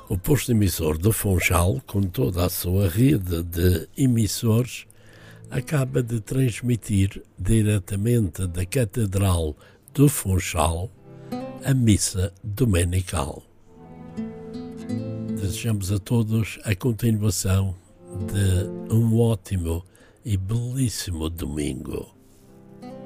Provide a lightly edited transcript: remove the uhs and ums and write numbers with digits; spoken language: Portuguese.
O posto emissor do Funchal, com toda a sua rede de emissores, acaba de transmitir diretamente da Catedral do Funchal a missa dominical. Desejamos a todos a continuação de um ótimo e belíssimo domingo.